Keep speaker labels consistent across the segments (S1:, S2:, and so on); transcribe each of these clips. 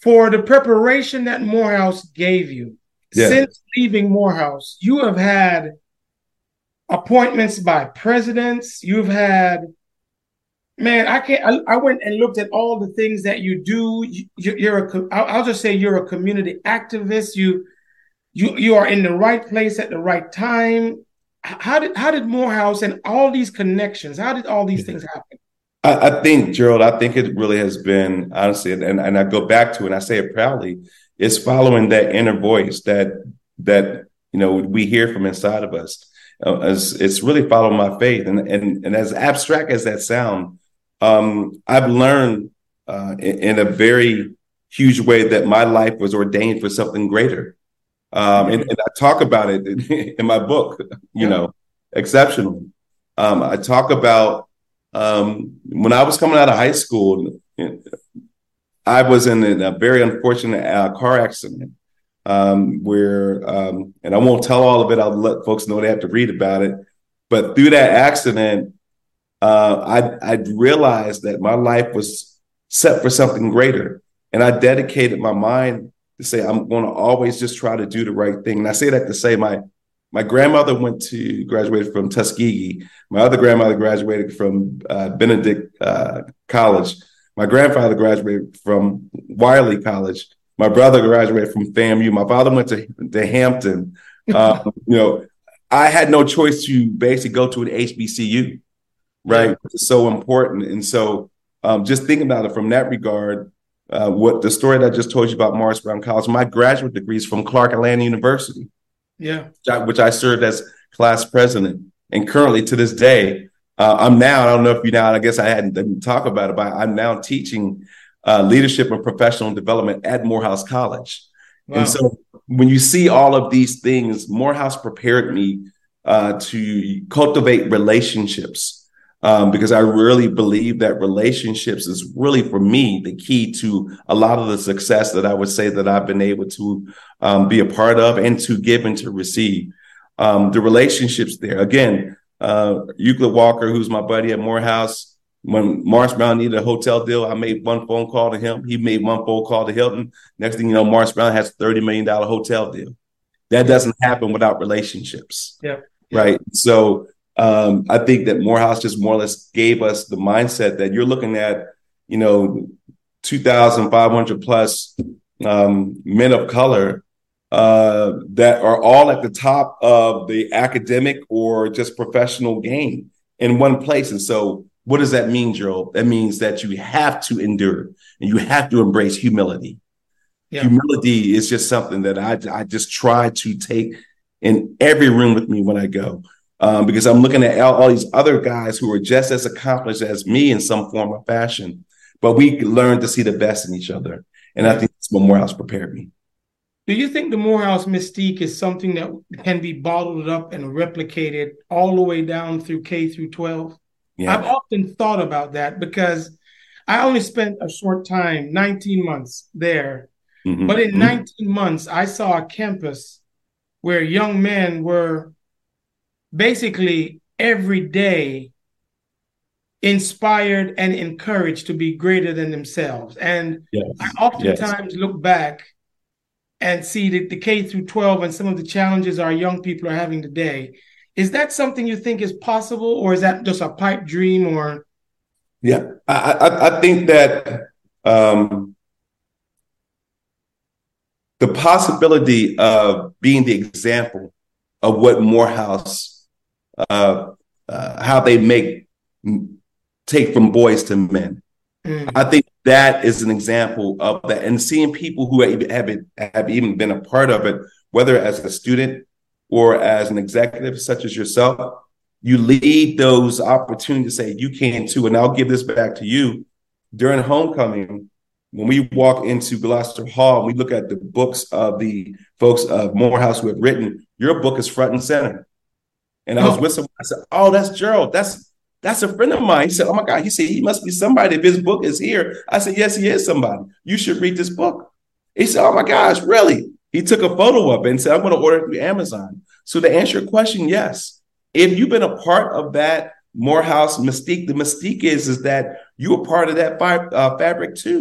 S1: for the preparation that Morehouse gave you.
S2: Yeah.
S1: Since leaving Morehouse, you have had appointments by presidents. You've had, man, I can't. I went and looked at all the things that you do. I'll just say you're a community activist. You are in the right place at the right time. How did Morehouse and all these connections? How did all these things happen?
S2: I think, Gerald, I think it really has been, honestly, and I go back to it and I say it proudly, it's following that inner voice that we hear from inside of us. It's really following my faith. And as abstract as that sound, I've learned in a very huge way that my life was ordained for something greater. And I talk about it in my book, Exceptional. I talk about when I was coming out of high school, I was in a very unfortunate car accident where, and I won't tell all of it. I'll let folks know they have to read about it. But through that accident, I realized that my life was set for something greater. And I dedicated my mind to say, I'm going to always just try to do the right thing. And I say that to say my grandmother graduated from Tuskegee. My other grandmother graduated from Benedict College. My grandfather graduated from Wiley College. My brother graduated from FAMU. My father went to Hampton. I had no choice to basically go to an HBCU, right?
S1: Yeah.
S2: It's so important. And so just thinking about it from that regard, what the story that I just told you about Morris Brown College, my graduate degree is from Clark Atlanta University.
S1: Yeah.
S2: Which I served as class president. And currently to this day, I'm now, I don't know if you know, I guess I didn't talk about it, but I'm now teaching leadership and professional development at Morehouse College.
S1: Wow.
S2: And so when you see all of these things, Morehouse prepared me to cultivate relationships because I really believe that relationships is really, for me, the key to a lot of the success that I would say that I've been able to be a part of and to give and to receive. The relationships there. Again, Euclid Walker, who's my buddy at Morehouse, when Morris Brown needed a hotel deal, I made one phone call to him. He made one phone call to Hilton. Next thing you know, Morris Brown has a $30 million hotel deal. That doesn't happen without relationships.
S1: Yeah.
S2: Right. So I think that Morehouse just more or less gave us the mindset that you're looking at, 2,500 plus men of color that are all at the top of the academic or just professional game in one place. And so what does that mean, Gerald? That means that you have to endure and you have to embrace humility. Yeah. Humility is just something that I just try to take in every room with me when I go. Because I'm looking at all these other guys who are just as accomplished as me in some form or fashion, but we learn to see the best in each other. And I think that's what Morehouse prepared me.
S1: Do you think the Morehouse mystique is something that can be bottled up and replicated all the way down through K through 12? Yeah. I've often thought about that because I only spent a short time, 19 months there. Mm-hmm. But in 19 months, I saw a campus where young men were basically every day inspired and encouraged to be greater than themselves. And yes. I oftentimes look back and see the K through 12 and some of the challenges our young people are having today. Is that something you think is possible, or is that just a pipe dream? Or
S2: yeah, I think that the possibility of being the example of what Morehouse, how they take from boys to men. I think that is an example of that, and seeing people who have even been a part of it, whether as a student or as an executive such as yourself, you lead those opportunities to say you can too. And I'll give this back to you. During homecoming, when we walk into Gloucester Hall, we look at the books of the folks of Morehouse who have written. Your book is front and center. And I was with someone. I said, "Oh, that's Gerald. That's a friend of mine." He said, "Oh my God." He said, "He must be somebody if his book is here." I said, "Yes, he is somebody. You should read this book." He said, "Oh my gosh, really?" He took a photo of it and said, "I'm going to order it through Amazon." So to answer your question, yes. If you've been a part of that Morehouse mystique, the mystique is that you are part of that fabric too.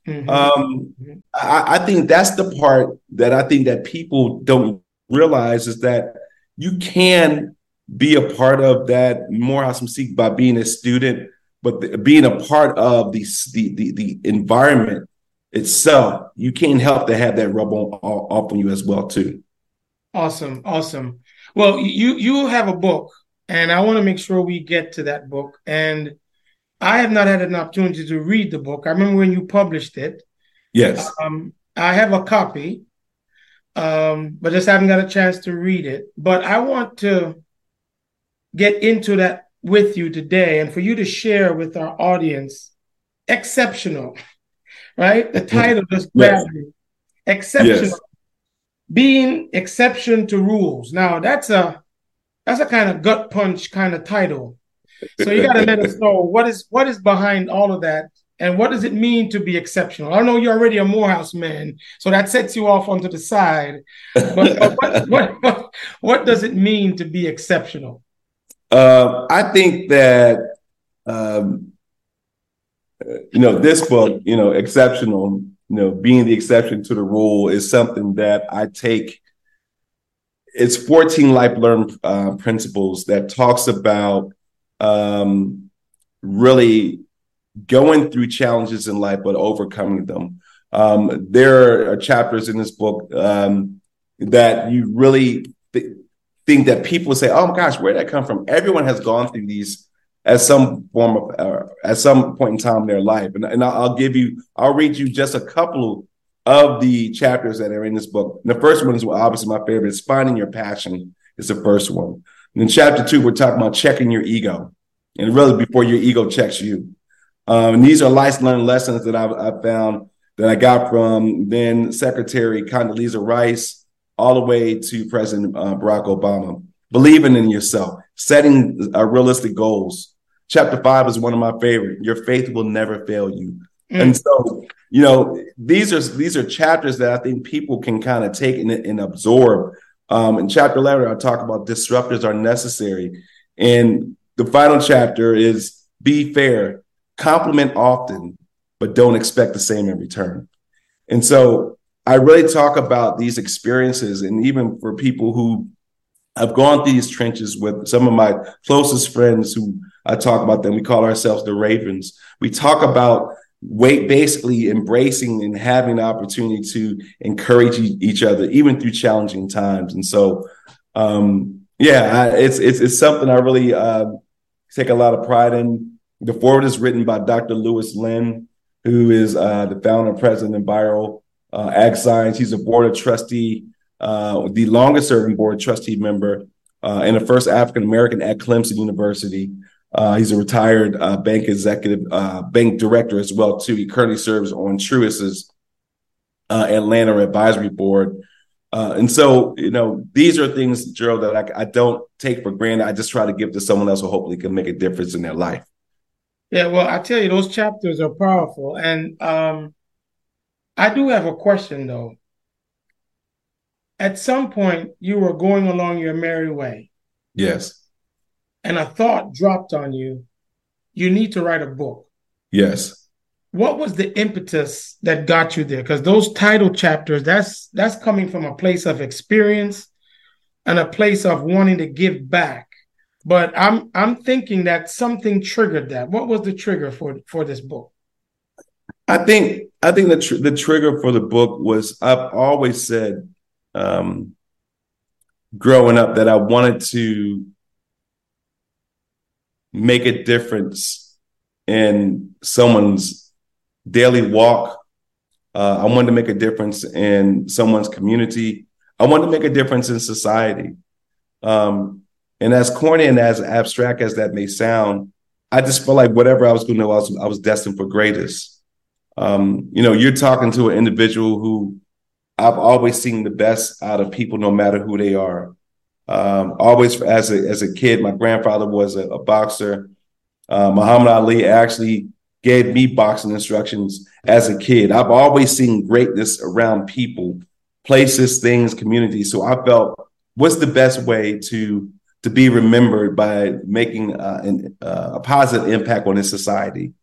S2: I think that's the part that I think that people don't realize is that you can be a part of that Morehouse Mystique by being a student, but being a part of the environment itself, you can't help to have that rub off on you as well too.
S1: Awesome. Well, you have a book, and I want to make sure we get to that book. And I have not had an opportunity to read the book. I remember when you published it.
S2: Yes.
S1: I have a copy, but just haven't got a chance to read it. But I want to get into that with you today and for you to share with our audience. Exceptional, right? The title just grabbed me. Exceptional. Yes. Being exception to rules. Now, that's a kind of gut punch kind of title. So you got to let us know what is behind all of that, and what does it mean to be exceptional? I know you're already a Morehouse man, so that sets you off onto the side. But what does it mean to be exceptional?
S2: I think that this book, exceptional, being the exception to the rule, is something that I take. It's 14 life learned principles that talks about really going through challenges in life, but overcoming them. There are chapters in this book that you really think that people say, "Oh my gosh, where did that come from?" Everyone has gone through these at some point in time in their life, and I'll read you just a couple of the chapters that are in this book. And the first one is obviously my favorite. It's finding your passion. Is the first one. And in chapter 2, we're talking about checking your ego, and really before your ego checks you. And these are life learned lessons that I found that I got from then Secretary Condoleezza Rice all the way to President Barack Obama. Believing in yourself, setting realistic goals. Chapter 5 is one of my favorite. Your faith will never fail you. And so, these are chapters that I think people can kind of take and absorb. In chapter 11, I talk about disruptors are necessary. And the final chapter is be fair, compliment often, but don't expect the same in return. And so I really talk about these experiences, and even for people who I've gone through these trenches with some of my closest friends who I talk about them. We call ourselves the Ravens. We talk about basically embracing and having the opportunity to encourage each other, even through challenging times. And so, it's something I really take a lot of pride in. The foreword is written by Dr. Lewis Lynn, who is the founder and president of Bio Ag Science. He's a board of trustee, the longest serving board trustee member, and the first African-American at Clemson University. He's a retired bank executive, bank director as well, too. He currently serves on Truist's Atlanta advisory board. And so, these are things, Gerald, that I don't take for granted. I just try to give to someone else who hopefully can make a difference in their life.
S1: Yeah, well, I tell you, those chapters are powerful. And I do have a question, though. At some point, you were going along your merry way.
S2: Yes.
S1: And a thought dropped on you. You need to write a book.
S2: Yes.
S1: What was the impetus that got you there? Because those title chapters, that's coming from a place of experience and a place of wanting to give back. But I'm thinking that something triggered that. What was the trigger for this book?
S2: I think the trigger for the book was, I've always said growing up that I wanted to make a difference in someone's daily walk. I wanted to make a difference in someone's community. I wanted to make a difference in society. And as corny and as abstract as that may sound, I just felt like whatever I was going to do, I was destined for greatest. You're talking to an individual who I've always seen the best out of people, no matter who they are. Always as a kid, my grandfather was a boxer. Muhammad Ali actually gave me boxing instructions as a kid. I've always seen greatness around people, places, things, communities. So I felt, what's the best way to be remembered by making a positive impact on this society?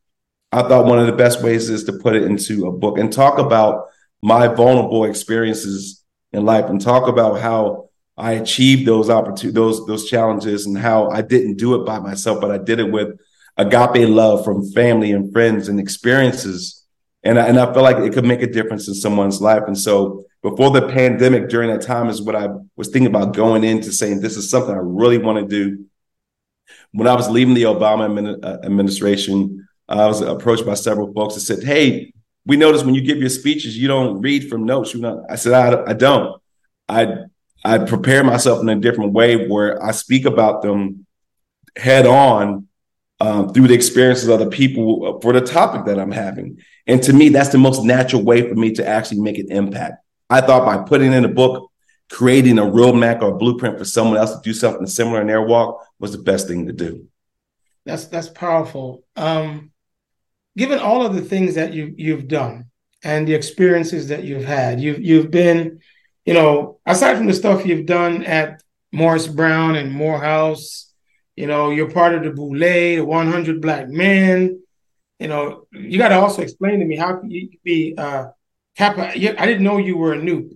S2: I thought one of the best ways is to put it into a book and talk about my vulnerable experiences in life and talk about how I achieved those opportunities, those challenges, and how I didn't do it by myself, but I did it with agape love from family and friends and experiences. And I feel like it could make a difference in someone's life. And so before the pandemic, during that time, is what I was thinking about going into saying, this is something I really want to do. When I was leaving the Obama administration, I was approached by several folks that said, hey, we noticed when you give your speeches, you don't read from notes. I said, I don't. I prepare myself in a different way where I speak about them head on through the experiences of the people for the topic that I'm having. And to me, that's the most natural way for me to actually make an impact. I thought by putting in a book, creating a roadmap or a blueprint for someone else to do something similar in their walk was the best thing to do.
S1: That's powerful. Given all of the things that you've done and the experiences that you've had, you've been, aside from the stuff you've done at Morris Brown and Morehouse, you're part of the Boule, the 100 Black Men. You got to also explain to me how you could be Kappa. I didn't know you were a Nupe.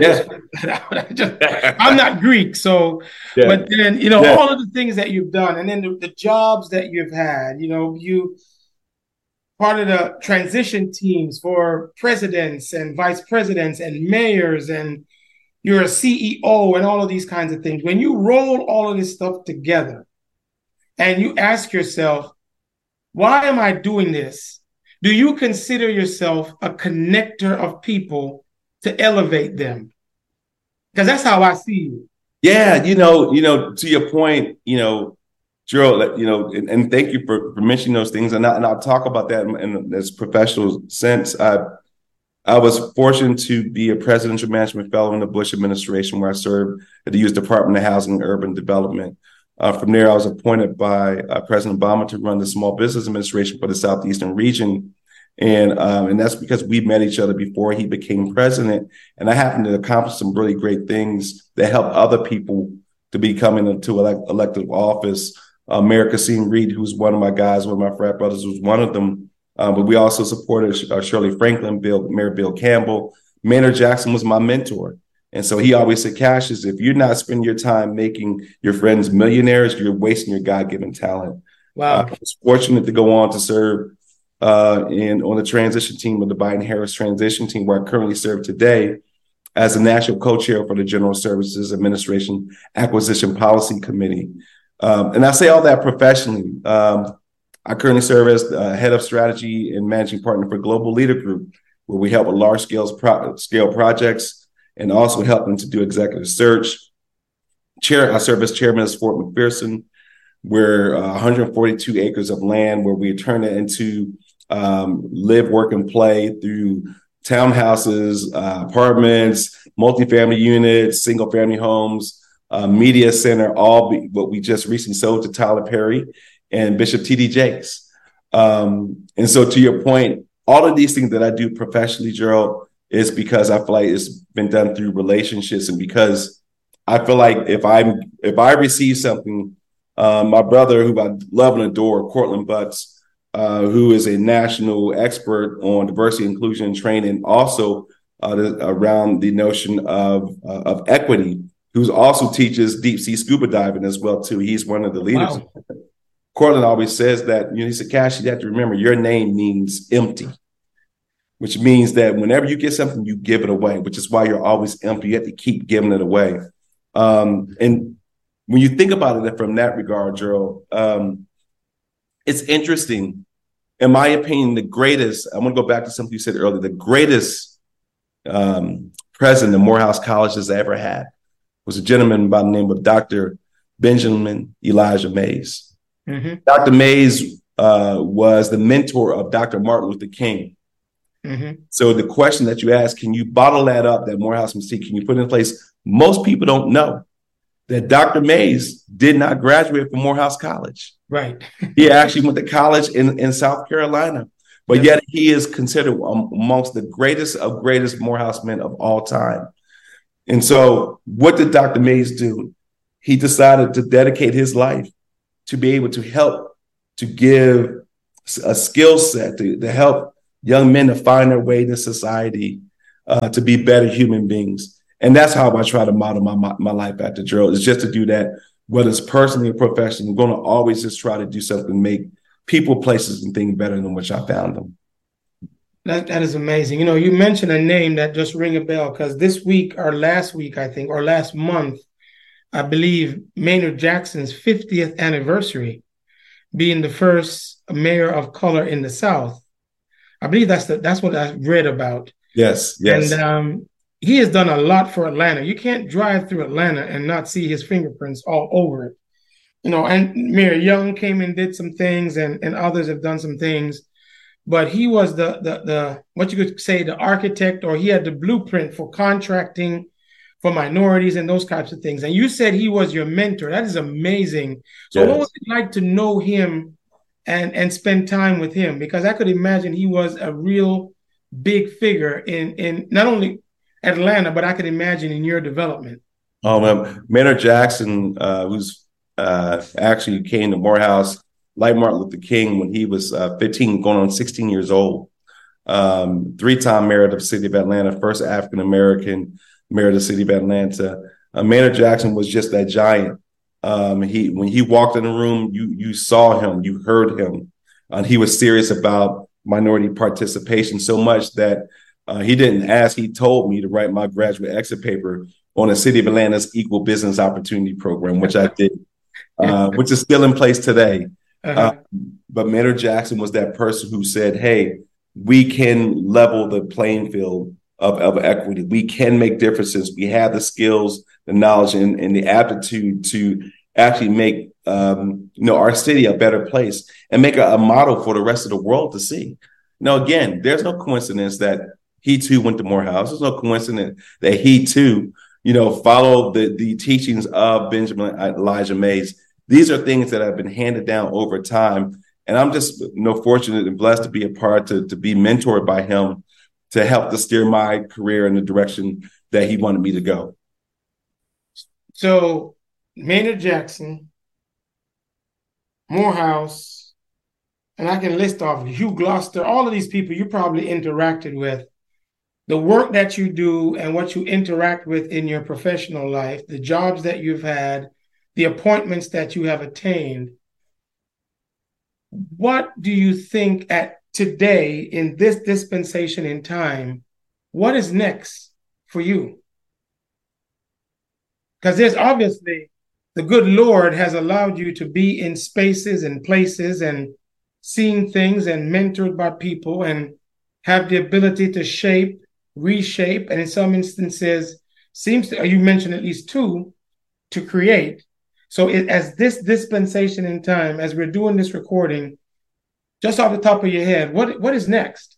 S1: I'm not Greek, so. Yeah. But then all of the things that you've done, and then the jobs that you've had. You part of the transition teams for presidents and vice presidents and mayors, and you're a CEO and all of these kinds of things. When you roll all of this stuff together and you ask yourself, why am I doing this? Do you consider yourself a connector of people to elevate them? Because that's how I see you.
S2: Yeah, to your point, Gerald, and thank you for mentioning those things. And I'll talk about that in this professional sense. I was fortunate to be a presidential management fellow in the Bush administration, where I served at the U.S. Department of Housing and Urban Development. From there, I was appointed by President Obama to run the Small Business Administration for the Southeastern region. And that's because we met each other before he became president. And I happened to accomplish some really great things that help other people to be coming into elected office. Mayor Kasim Reed, who's one of my guys, one of my frat brothers, was one of them. But we also supported Shirley Franklin, Mayor Bill Campbell. Maynard Jackson was my mentor. And so he always said, Cassius, if you're not spending your time making your friends millionaires, you're wasting your God-given talent.
S1: Wow.
S2: I was fortunate to go on to serve on the transition team of the Biden-Harris transition team, where I currently serve today as a national co-chair for the General Services Administration Acquisition Policy Committee. And I say all that professionally. I currently serve as the head of strategy and managing partner for Global Leader Group, where we help with large-scale projects and also help them to do executive search. I serve as chairman of Fort McPherson, where 142 acres of land, where we turn it into live, work, and play through townhouses, apartments, multifamily units, single-family homes, media center, what we just recently sold to Tyler Perry and Bishop T.D. Jakes. And so to your point, all of these things that I do professionally, Gerald, is because I feel like it's been done through relationships, and because I feel like if I receive something, my brother, who I love and adore, Cortland Butts, who is a national expert on diversity, inclusion, and training, also around the notion of equity, who also teaches deep sea scuba diving as well too. He's one of the leaders.
S1: Wow.
S2: Cortland always says that, he said, Cash, you have to remember your name means empty, which means that whenever you get something, you give it away, which is why you're always empty. You have to keep giving it away. And when you think about it from that regard, Gerald, it's interesting. In my opinion, the greatest, I want to go back to something you said earlier, the greatest president of Morehouse College has ever had was a gentleman by the name of Dr. Benjamin Elijah Mays. Mm-hmm. Dr. Mays was the mentor of Dr. Martin Luther King. Mm-hmm. So the question that you ask, can you bottle that up, that Morehouse mystique, can you put it in place? Most people don't know that Dr. Mays did not graduate from Morehouse College.
S1: Right.
S2: He actually went to college in South Carolina, but yet he is considered amongst the greatest of greatest Morehouse men of all time. And so what did Dr. Mays do? He decided to dedicate his life to be able to help to give a skill set to help young men to find their way into society, to be better human beings. And that's how I try to model my life after Gerald, is just to do that, whether it's personally or professionally. I'm going to always just try to do something to make people, places, and things better than which I found them.
S1: That is amazing. You know, you mentioned a name that just ring a bell, because this week or last week, I think, or last month, I believe Maynard Jackson's 50th anniversary, being the first mayor of color in the South. I believe that's what I read about.
S2: Yes.
S1: And he has done a lot for Atlanta. You can't drive through Atlanta and not see his fingerprints all over it. You know, and Mayor Young came and did some things, and others have done some things. But he was the what you could say, the architect, or he had the blueprint for contracting for minorities and those types of things. And you said he was your mentor. That is amazing. So what was it like to know him and spend time with him? Because I could imagine he was a real big figure in not only Atlanta, but I could imagine in your development.
S2: Maynard Jackson, who's actually came to Morehouse like Martin Luther King when he was 15, going on 16 years old. 3-time mayor of the city of Atlanta, first African-American mayor of the city of Atlanta. Maynard Jackson was just that giant. When he walked in the room, you saw him, you heard him. He was serious about minority participation so much that he didn't ask. He told me to write my graduate exit paper on the City of Atlanta's Equal Business Opportunity Program, which I did, which is still in place today. But Maynard Jackson was that person who said, hey, we can level the playing field of equity. We can make differences. We have the skills, the knowledge, and the aptitude to actually make our city a better place and make a model for the rest of the world to see. Now, again, there's no coincidence that he too went to Morehouse. There's no coincidence that he too, followed the teachings of Benjamin Elijah Mays. These are things that have been handed down over time. And I'm just fortunate and blessed to be a part, to be mentored by him, to help to steer my career in the direction that he wanted me to go.
S1: So Maynard Jackson, Morehouse, and I can list off Hugh Gloucester, all of these people you probably interacted with. The work that you do and what you interact with in your professional life, the jobs that you've had, the appointments that you have attained. What do you think at today, in this dispensation in time, what is next for you? Because there's obviously, the good Lord has allowed you to be in spaces and places and seeing things and mentored by people and have the ability to shape, reshape, and in some instances, you mentioned at least 2, to create. So as this dispensation in time, as we're doing this recording, just off the top of your head, what is next?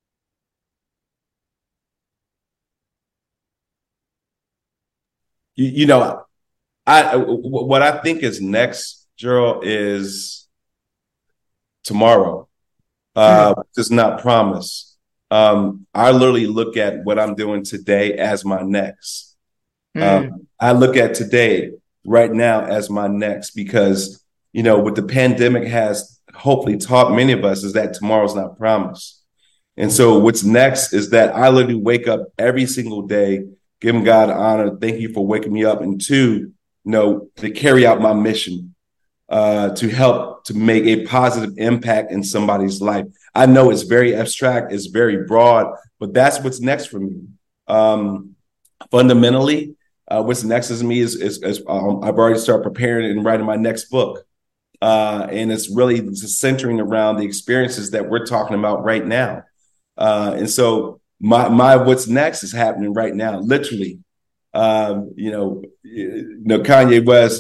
S2: What I think is next, Gerald, is tomorrow. Does not promise. I literally look at what I'm doing today as my next. I look at today right now as my next, because, what the pandemic has hopefully taught many of us is that tomorrow's not promised. And so what's next is that I literally wake up every single day, giving God honor. Thank you for waking me up. And 2, to carry out my mission, to help to make a positive impact in somebody's life. I know it's very abstract, it's very broad, but that's what's next for me. Fundamentally, what's next is me is I've already started preparing and writing my next book. And it's really just centering around the experiences that we're talking about right now. And so my what's next is happening right now, literally. Kanye West,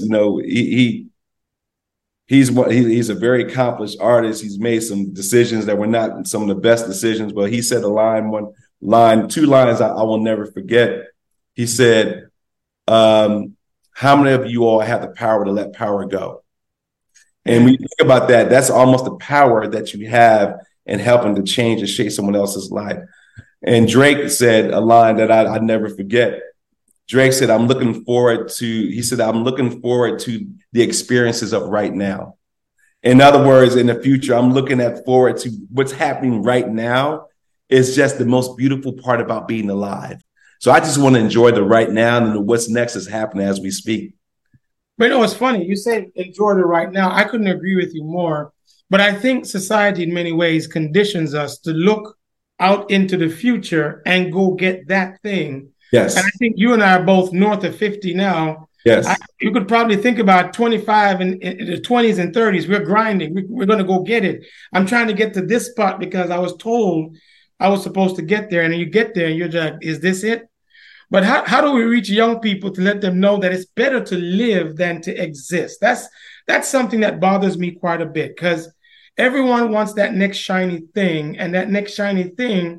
S2: he's a very accomplished artist. He's made some decisions that were not some of the best decisions, but he said 2 lines I will never forget. He said, how many of you all have the power to let power go? And when you think about that, that's almost the power that you have in helping to change and shape someone else's life. And Drake said a line that I never forget. Drake said, I'm looking forward to the experiences of right now. In other words, in the future, I'm looking forward to what's happening right now. Is just the most beautiful part about being alive. So I just want to enjoy the right now, and what's next is happening as we speak.
S1: But it's funny. You say enjoy the right now. I couldn't agree with you more. But I think society in many ways conditions us to look out into the future and go get that thing.
S2: Yes.
S1: And I think you and I are both north of 50 now.
S2: Yes.
S1: You could probably think about 25 and in the 20s and 30s. We're grinding. We're going to go get it. I'm trying to get to this spot because I was told I was supposed to get there. And then you get there and you're like, is this it? But how do we reach young people to let them know that it's better to live than to exist? That's something that bothers me quite a bit, because everyone wants that next shiny thing, and that next shiny thing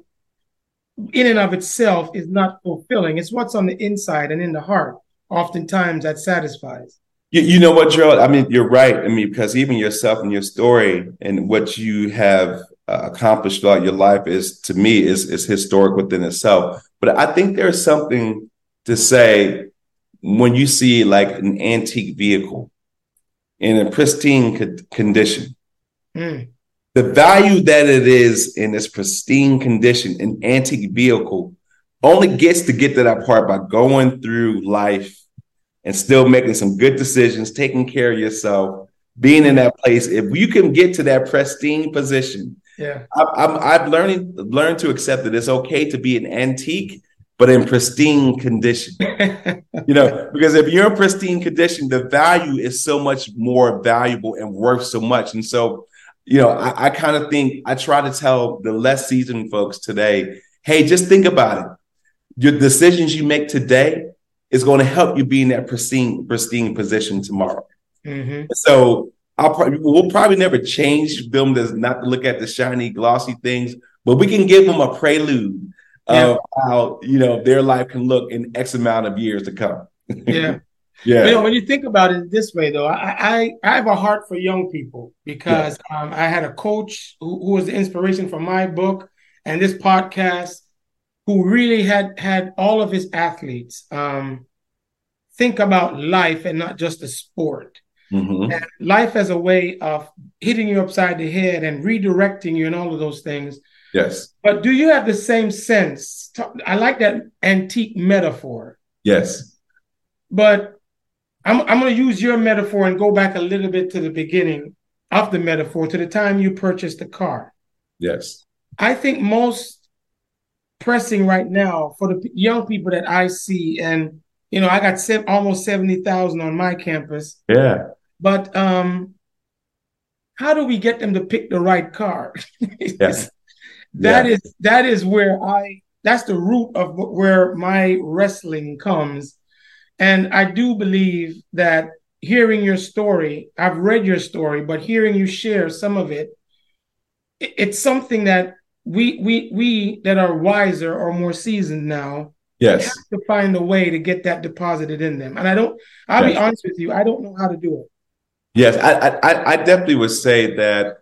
S1: in and of itself is not fulfilling. It's what's on the inside and in the heart oftentimes that satisfies.
S2: You know what, Gerald? I mean, you're right. I mean, because even yourself and your story and what you have accomplished throughout your life is, to me, is historic within itself. But I think there's something to say when you see like an antique vehicle in a pristine condition, the value that it is in its pristine condition, an antique vehicle only gets to get to that part by going through life and still making some good decisions, taking care of yourself, being in that place. If you can get to that pristine position, I've learned to accept that it's okay to be an antique, but in pristine condition. Because if you're in pristine condition, the value is so much more valuable and worth so much. And so, I kind of think I try to tell the less seasoned folks today, hey, just think about it. Your decisions you make today is going to help you be in that pristine position tomorrow. Mm-hmm. So we'll probably never change them not to look at the shiny, glossy things, but we can give them a prelude of how, their life can look in X amount of years to come.
S1: Yeah. Yeah. When you think about it this way, though, I have a heart for young people because I had a coach who was the inspiration for my book and this podcast, who really had all of his athletes think about life and not just the sport. Mm-hmm. And life as a way of hitting you upside the head and redirecting you and all of those things.
S2: Yes.
S1: But do you have the same sense? I like that antique metaphor.
S2: Yes.
S1: But I'm going to use your metaphor and go back a little bit to the beginning of the metaphor, to the time you purchased the car.
S2: Yes.
S1: I think most pressing right now for the young people that I see, and I got almost 70,000 on my campus.
S2: Yeah.
S1: But how do we get them to pick the right car?
S2: Yes.
S1: That is where that's the root of where my wrestling comes. And I do believe that hearing your story, I've read your story, but hearing you share some of it, it's something that we that are wiser or more seasoned now have to find a way to get that deposited in them. And I'll be honest with you, I don't know how to do it.
S2: Yes, I definitely would say that,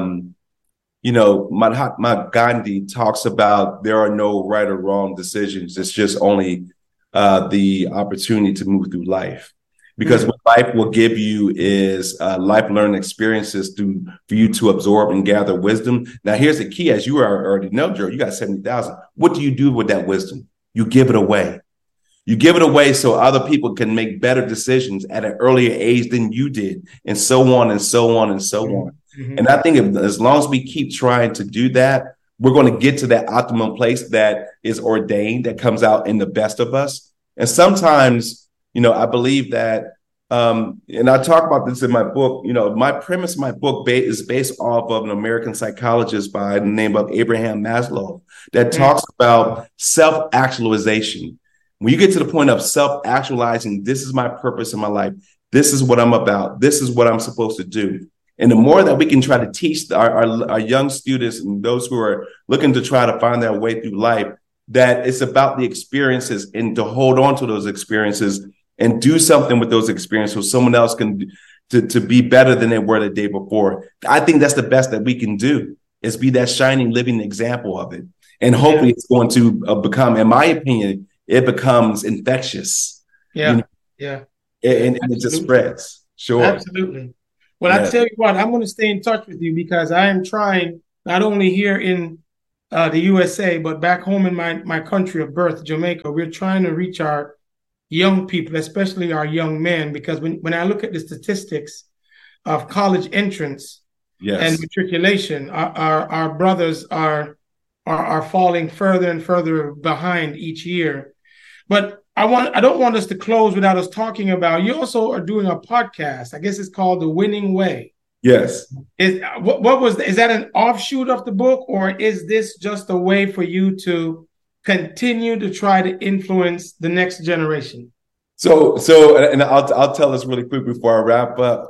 S2: Mahatma Gandhi talks about there are no right or wrong decisions. It's just only the opportunity to move through life. Because what life will give you is life learned experiences for you to absorb and gather wisdom. Now, here's the key. As you already know, Joe, you got 70,000. What do you do with that wisdom? You give it away. You give it away so other people can make better decisions at an earlier age than you did, and so on and so on and so on. Mm-hmm. And I think as long as we keep trying to do that, we're going to get to that optimum place that is ordained, that comes out in the best of us. And sometimes, I believe that, and I talk about this in my book, my premise, my book is based off of an American psychologist by the name of Abraham Maslow that talks about self-actualization. When you get to the point of self-actualizing, this is my purpose in my life. This is what I'm about. This is what I'm supposed to do. And the more that we can try to teach our young students and those who are looking to try to find their way through life, that it's about the experiences and to hold on to those experiences and do something with those experiences so someone else can to be better than they were the day before. I think that's the best that we can do, is be that shining, living example of it. And hopefully it's going to become, in my opinion, it becomes infectious.
S1: Yeah.
S2: And it just spreads. Sure.
S1: Absolutely. Well, I tell you what, I'm going to stay in touch with you because I am trying, not only here in the USA, but back home in my country of birth, Jamaica. We're trying to reach our young people, especially our young men, because when I look at the statistics of college entrance and matriculation, our brothers are falling further and further behind each year. But I don't want us to close without us talking about, you also are doing a podcast. I guess it's called The Winning Way.
S2: Yes.
S1: Is that an offshoot of the book, or is this just a way for you to continue to try to influence the next generation?
S2: So, and I'll tell this really quick before I wrap up.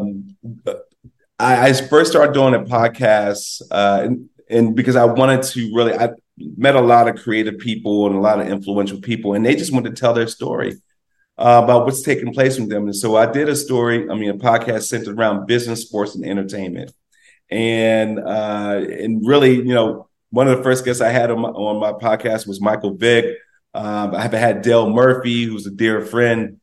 S2: I first started doing a podcast, and because I wanted to I met a lot of creative people and a lot of influential people, and they just wanted to tell their story about what's taking place with them. And so I did a podcast centered around business, sports, and entertainment. And really, one of the first guests I had on my podcast was Michael Vick. I have had Dale Murphy, who's a dear friend,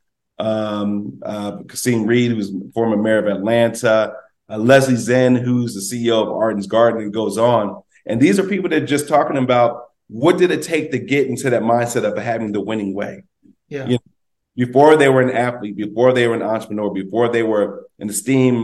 S2: Kasim Reed, who's former mayor of Atlanta, Leslie Zen, who's the CEO of Arden's Garden, and goes on. And these are people that are just talking about what did it take to get into that mindset of having the winning way.
S1: Yeah.
S2: Before they were an athlete, before they were an entrepreneur, before they were an esteemed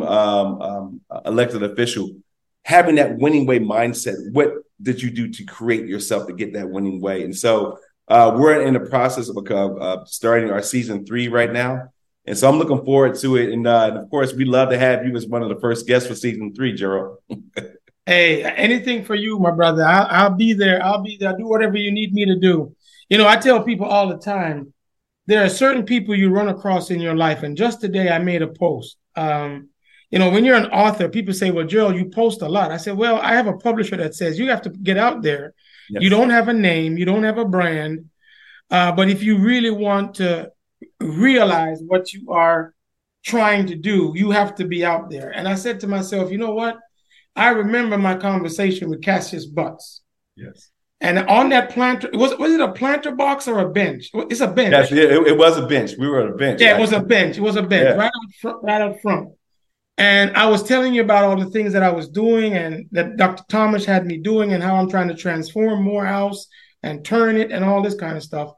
S2: elected official, having that winning way mindset. What did you do to create yourself to get that winning way? And so we're in the process of starting our season 3 right now. And so I'm looking forward to it. And of course, we'd love to have you as one of the first guests for season 3, Gerald.
S1: Hey, anything for you, my brother. I'll be there. I'll do whatever you need me to do. I tell people all the time, there are certain people you run across in your life. And just today I made a post. When you're an author, people say, well, Gerald, you post a lot. I said, well, I have a publisher that says you have to get out there. Yes. You don't have a name. You don't have a brand. But if you really want to realize what you are trying to do, you have to be out there. And I said to myself, you know what? I remember my conversation with Cassius Butts.
S2: Yes.
S1: And on that planter, was it a planter box or a bench? It's a bench.
S2: Yes, it was a bench. We were at a bench.
S1: Yeah, it was a bench. It was a bench right up front. And I was telling you about all the things that I was doing and that Dr. Thomas had me doing and how I'm trying to transform Morehouse and turn it and all this kind of stuff.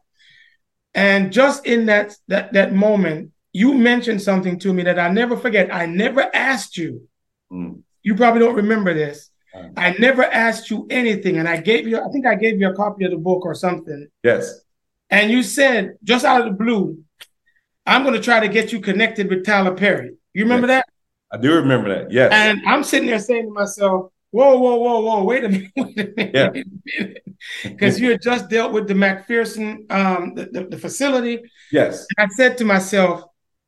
S1: And just in that moment, you mentioned something to me that I never forget. I never asked you. You probably don't remember this. I never asked you anything. And I gave you a copy of the book or something.
S2: Yes.
S1: And you said, just out of the blue, I'm going to try to get you connected with Tyler Perry. You remember that?
S2: I do remember that. Yes.
S1: And I'm sitting there saying to myself, whoa, wait a minute. Because you had just dealt with the McPherson, the facility.
S2: Yes.
S1: And I said to myself,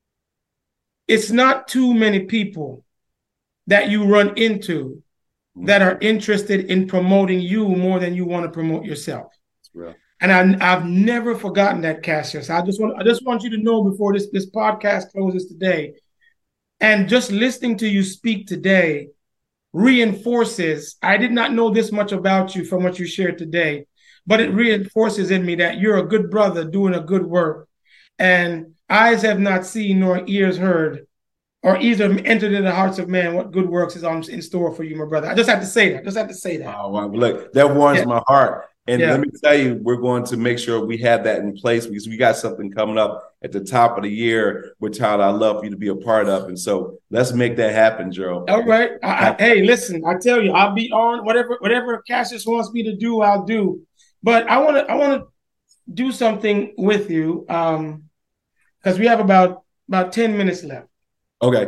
S1: it's not too many people that you run into that are interested in promoting you more than you want to promote yourself.
S2: That's real.
S1: And I've never forgotten that, Cassius. I just want you to know before this podcast closes today, and just listening to you speak today reinforces, I did not know this much about you from what you shared today, but it reinforces in me that you're a good brother doing a good work. And eyes have not seen nor ears heard or either entered into the hearts of man what good works is in store for you, my brother. I just have to say that.
S2: Oh, well, look, that warms my heart. And let me tell you, we're going to make sure we have that in place because we got something coming up at the top of the year, which Tyler, I'd love for you to be a part of. And so let's make that happen, Gerald.
S1: All right. Hey, listen, I tell you, I'll be on whatever Cassius wants me to do, I'll do. But I want to do something with you because we have about 10 minutes left.
S2: Okay.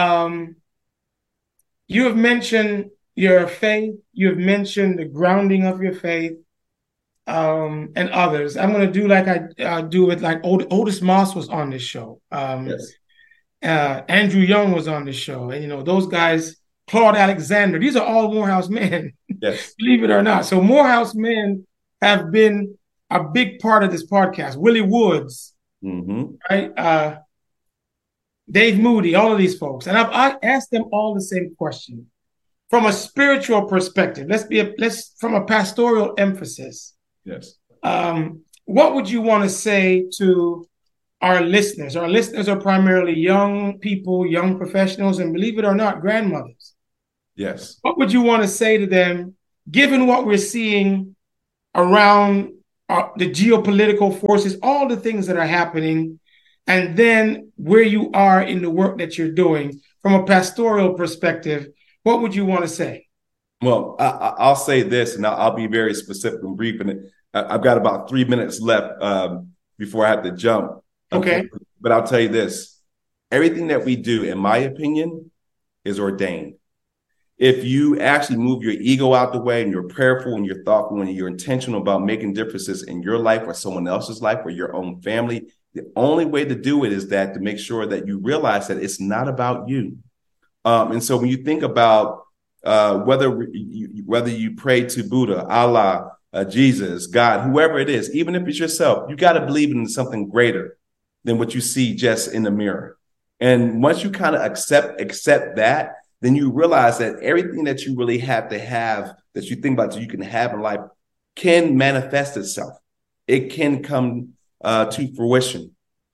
S1: You have mentioned your faith. You have mentioned the grounding of your faith. And others. I'm going to do like I do with like Otis Moss was on this show.
S2: Yes.
S1: Andrew Young was on this show. And, those guys, Claude Alexander, these are all Morehouse men.
S2: Yes.
S1: Believe it or not. So Morehouse men have been a big part of this podcast. Willie Woods, right? Dave Moody, all of these folks. And I asked them all the same question. From a spiritual perspective, let's from a pastoral emphasis.
S2: Yes.
S1: What would you want to say to our listeners? Our listeners are primarily young people, young professionals, and believe it or not, grandmothers.
S2: Yes.
S1: What would you want to say to them, given what we're seeing around the geopolitical forces, all the things that are happening, and then where you are in the work that you're doing from a pastoral perspective? What would you want to say?
S2: Well, I'll say this, and I'll be very specific and brief. And I've got about 3 minutes left before I have to jump.
S1: Okay.
S2: But I'll tell you this. Everything that we do, in my opinion, is ordained. If you actually move your ego out the way and you're prayerful and you're thoughtful and you're intentional about making differences in your life or someone else's life or your own family, the only way to do it is that to make sure that you realize that it's not about you. And so when you think about whether you pray to Buddha, Allah, Jesus, God, whoever it is, even if it's yourself, you got to believe in something greater than what you see just in the mirror. And once you kind of accept that, then you realize that everything that you really have to have, that you think about that you can have in life, can manifest itself. It can come to fruition.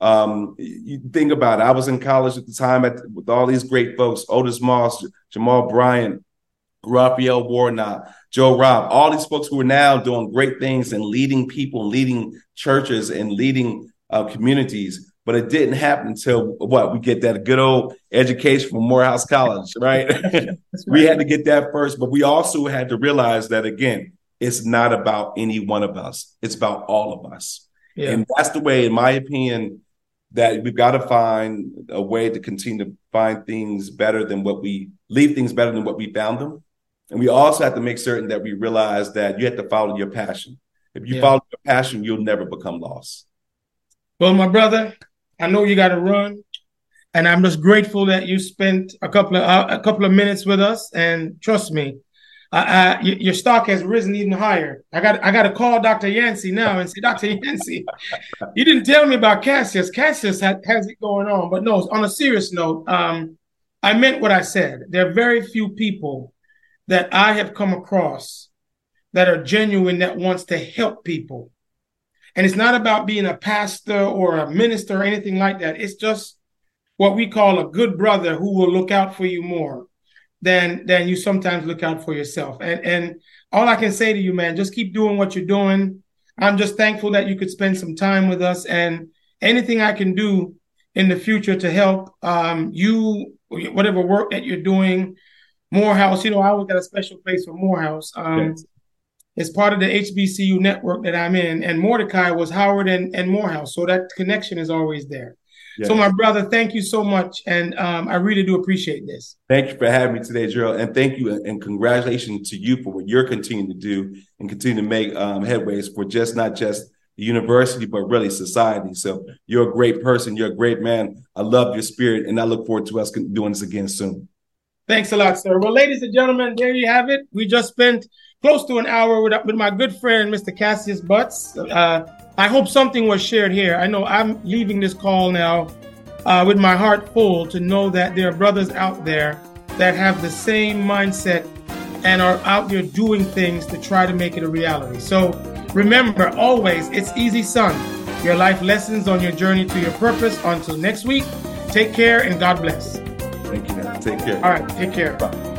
S2: You think about it. I was in college at the time with all these great folks: Otis Moss, Jamal Bryant, Raphael Warnock, Joe Robb, all these folks who are now doing great things and leading people, leading churches and leading communities. But it didn't happen until we get that good old education from Morehouse College, right? Right. We had to get that first, but we also had to realize that, again, it's not about any one of us. It's about all of us. Yeah. And that's the way, in my opinion, that we've got to find a way to continue to find things better than leave things better than what we found them. And we also have to make certain that we realize that you have to follow your passion. If you follow your passion, you'll never become lost.
S1: Well, my brother, I know you got to run, and I'm just grateful that you spent a couple of minutes with us. And trust me, your stock has risen even higher. I got to call Dr. Yancey now and say, Dr. Yancey, you didn't tell me about Cassius. Cassius has it going on. But no, on a serious note, I meant what I said. There are very few people that I have come across that are genuine, that wants to help people. And it's not about being a pastor or a minister or anything like that. It's just what we call a good brother who will look out for you more than you sometimes look out for yourself. And all I can say to you, man, just keep doing what you're doing. I'm just thankful that you could spend some time with us, and anything I can do in the future to help you, whatever work that you're doing. Morehouse, I always got a special place for Morehouse. Yes. It's part of the HBCU network that I'm in, and Mordecai was Howard and Morehouse, so that connection is always there. Yes. So, my brother, thank you so much, and I really do appreciate this.
S2: Thank you for having me today, Gerald, and thank you and congratulations to you for what you're continuing to do and continue to make headways for not just the university, but really society. So you're a great person. You're a great man. I love your spirit, and I look forward to us doing this again soon.
S1: Thanks a lot, sir. Well, ladies and gentlemen, there you have it. We just spent close to an hour with my good friend, Mr. Cassius Butts. I hope something was shared here. I know I'm leaving this call now with my heart full to know that there are brothers out there that have the same mindset and are out there doing things to try to make it a reality. So remember, always, it's easy, son. Your life lessons on your journey to your purpose. Until next week, take care and God bless.
S2: Thank you, man. Take care.
S1: All right, take care.
S2: Bye.